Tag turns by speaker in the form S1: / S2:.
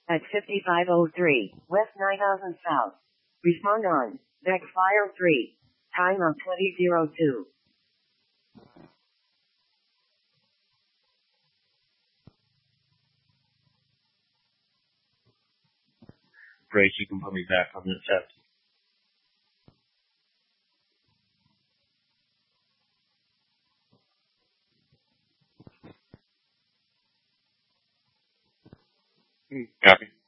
S1: at 5503, West 9000 South. Respond on, backfire 3, time of 2002.
S2: Grace, you can put me back on this set. Copy.